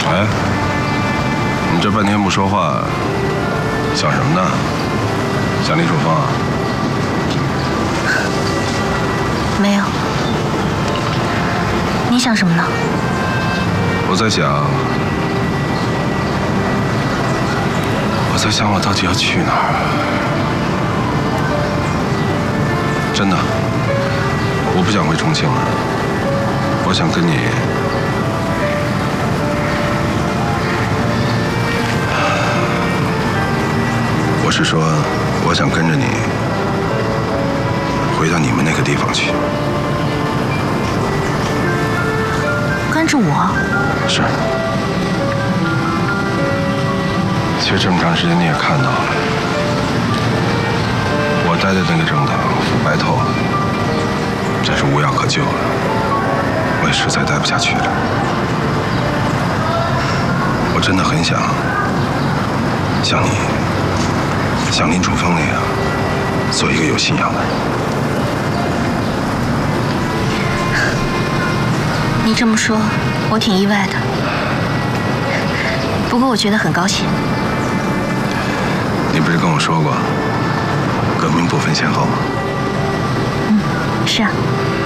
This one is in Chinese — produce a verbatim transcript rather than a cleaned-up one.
哎，你这半天不说话，想什么呢？想李楚风啊？ 没有。你想什么呢？ 我在想，我在想我到底要去哪儿？真的，我不想回重庆了，我想跟你。 我是说，我想跟着你回到你们那个地方去。 跟着我？ 是。其实这么长时间你也看到了，我待的那个政党腐败透了，真是无药可救了。我也实在待不下去了。我真的很想像你。 像林楚风那样，做一个有信仰的人。 你这么说，我挺意外的。不过我觉得很高兴。 你不是跟我说过，革命不分先后吗？ 嗯，是啊。